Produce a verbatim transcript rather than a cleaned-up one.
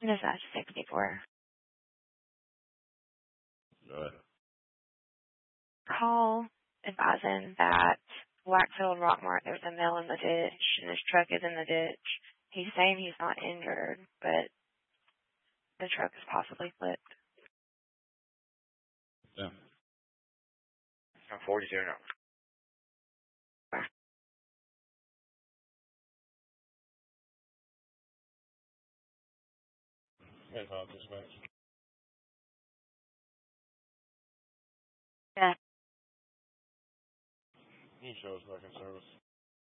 This is sixty-four. Go ahead. Call advising that Blackfield Rockmart, there's a male in the ditch, and his truck is in the ditch. He's saying he's not injured, but the truck is possibly flipped. Yeah. I'm forty-two now. Wait, hold on just a minute. Yeah. You show us back in service.